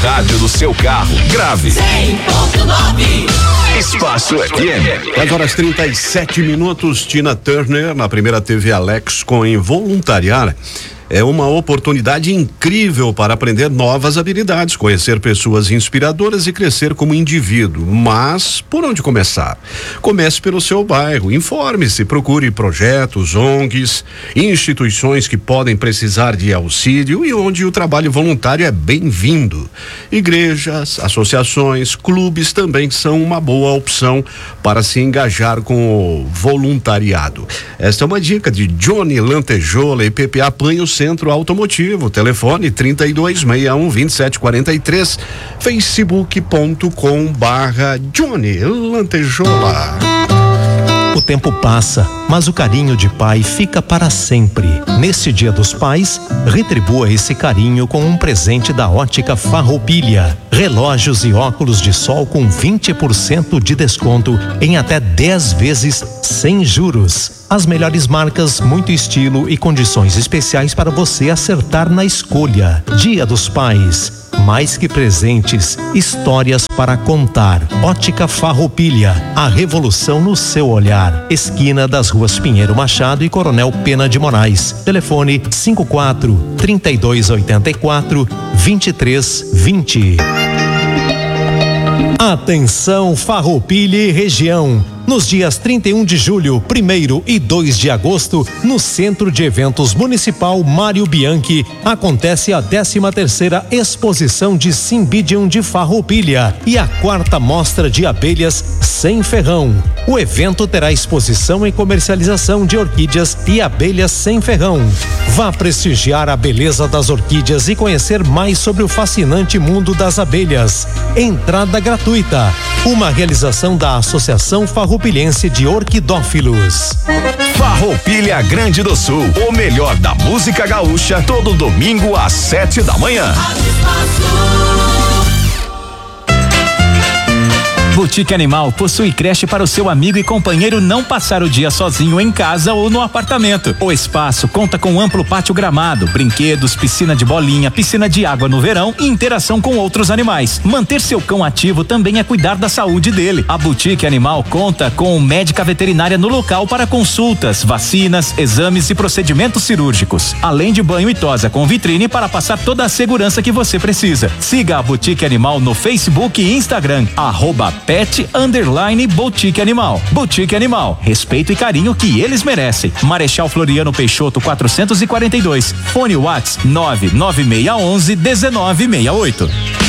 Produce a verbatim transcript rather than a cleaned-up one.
rádio do seu carro. Grave. cem ponto nove. Espaço F M. dez horas e trinta e sete minutos. Tina Turner na primeira T V Alex com Involuntariar. É uma oportunidade incrível para aprender novas habilidades, conhecer pessoas inspiradoras e crescer como indivíduo. Mas por onde começar? Comece pelo seu bairro, informe-se, procure projetos, O N Gs, instituições que podem precisar de auxílio e onde o trabalho voluntário é bem-vindo. Igrejas, associações, clubes também são uma boa opção para se engajar com o voluntariado. Esta é uma dica de Johnny Lantejola e P P A Panhos Centro Automotivo, telefone trinta e dois, sessenta e um, vinte e sete quarenta e três, facebook ponto com barra Johnny Lantejola. O tempo passa, mas o carinho de pai fica para sempre. Neste Dia dos Pais, retribua esse carinho com um presente da Ótica Farroupilha. Relógios e óculos de sol com vinte por cento de desconto em até dez vezes sem juros. As melhores marcas, muito estilo e condições especiais para você acertar na escolha. Dia dos Pais. Mais que presentes, histórias para contar. Ótica Farroupilha, a revolução no seu olhar. Esquina das ruas Pinheiro Machado e Coronel Pena de Moraes. Telefone cinquenta e quatro, trinta e dois oitenta e quatro, vinte e três vinte. Atenção Farroupilha e região. Nos dias trinta e um de julho, primeiro e dois de agosto, no Centro de Eventos Municipal Mário Bianchi, acontece a décima terceira Exposição de Cymbidium de Farroupilha e a quarta Mostra de Abelhas Sem Ferrão. O evento terá exposição e comercialização de orquídeas e abelhas sem ferrão. Vá prestigiar a beleza das orquídeas e conhecer mais sobre o fascinante mundo das abelhas. Entrada gratuita. Uma realização da Associação Farroupilhense de Orquidófilos. Farroupilha Grande do Sul, o melhor da música gaúcha, todo domingo às sete da manhã. Boutique Animal possui creche para o seu amigo e companheiro não passar o dia sozinho em casa ou no apartamento. O espaço conta com amplo pátio gramado, brinquedos, piscina de bolinha, piscina de água no verão e interação com outros animais. Manter seu cão ativo também é cuidar da saúde dele. A Boutique Animal conta com médica veterinária no local para consultas, vacinas, exames e procedimentos cirúrgicos. Além de banho e tosa com vitrine para passar toda a segurança que você precisa. Siga a Boutique Animal no Facebook e Instagram, arroba Pet Underline Boutique Animal. Boutique Animal, respeito e carinho que eles merecem. Marechal Floriano Peixoto quatrocentos e quarenta e dois. Fone Whats nove nove seis um um, um nove seis oito.